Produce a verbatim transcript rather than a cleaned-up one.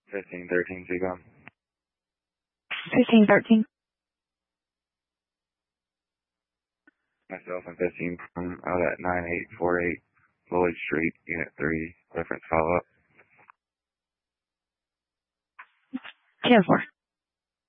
fifteen thirteen, Seacom. fifteen thirteen. Myself and fifteen from out at nine eight four eight Lloyd Street, Unit three, reference follow-up. ten four.